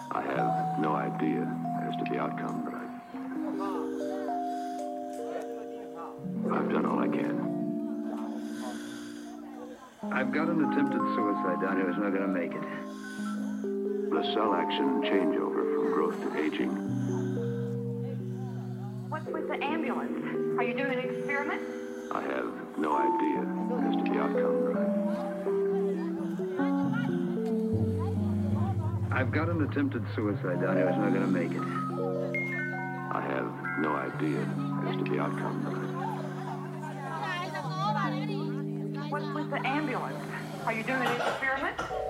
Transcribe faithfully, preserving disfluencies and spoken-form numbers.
I have no idea as to the outcome, but I've, I've done all I can. I've got an attempted suicide down here who's not going to make it. The cell action changeover from growth to aging. What's with the ambulance? Are you doing an experiment? I have no idea as to the outcome, but I've, I've got an attempted suicide down here who's not going to make it. I have no idea as to the outcome, but What's with the ambulance? Are you doing an experiment?